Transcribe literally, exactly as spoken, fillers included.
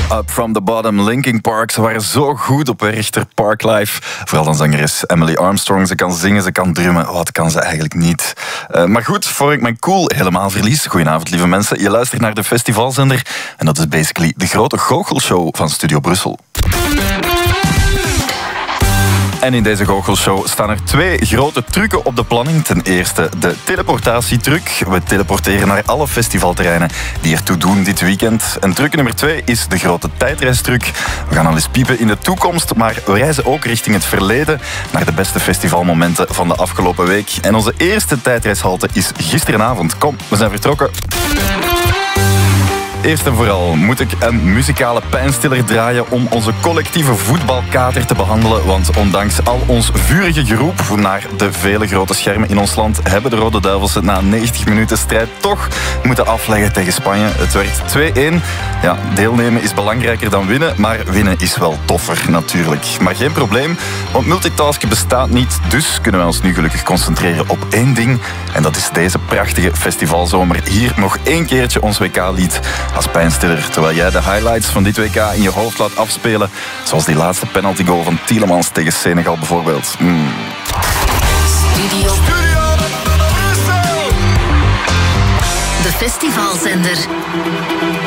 Up from the bottom, Linkin Park. Ze waren zo goed op Richter Park Live. Vooral dan zangeres Emily Armstrong. Ze kan zingen, ze kan drummen. Wat kan ze eigenlijk niet? Uh, maar goed, voor ik mijn cool helemaal verlies. Goedenavond, lieve mensen. Je luistert naar de festivalzender. En dat is basically de grote goochelshow van Studio Brussel. En in deze goochelshow staan er twee grote trucken op de planning. Ten eerste de teleportatietruc. We teleporteren naar alle festivalterreinen die ertoe doen dit weekend. En truc nummer twee is de grote tijdreistruc. We gaan al eens piepen in de toekomst, maar we reizen ook richting het verleden, naar de beste festivalmomenten van de afgelopen week. En onze eerste tijdreishalte is gisterenavond. Kom, we zijn vertrokken. Eerst en vooral moet ik een muzikale pijnstiller draaien om onze collectieve voetbalkater te behandelen. Want ondanks al ons vurige geroep naar de vele grote schermen in ons land hebben de Rode Duivels het na negentig minuten strijd toch moeten afleggen tegen Spanje. Het werd twee-een. Ja, deelnemen is belangrijker dan winnen, maar winnen is wel toffer natuurlijk. Maar geen probleem, want multitasken bestaat niet. Dus kunnen we ons nu gelukkig concentreren op één ding. En dat is deze prachtige festivalzomer. Hier nog één keertje ons W K-lied als pijnstiller, terwijl jij de highlights van dit W K in je hoofd laat afspelen. Zoals die laatste penalty goal van Tielemans tegen Senegal bijvoorbeeld. Mm. Studio. Studio. De festivalzender.